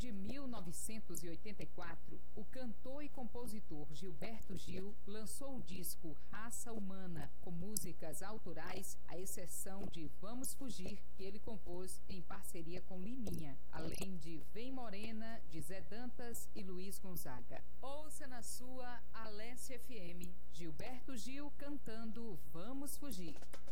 de 1984, o cantor e compositor Gilberto Gil lançou o disco Raça Humana, com músicas autorais, à exceção de Vamos Fugir, que ele compôs em parceria com Liminha, além de Vem Morena, de Zé Dantas e Luiz Gonzaga. Ouça na sua Alesse FM, Gilberto Gil cantando Vamos Fugir.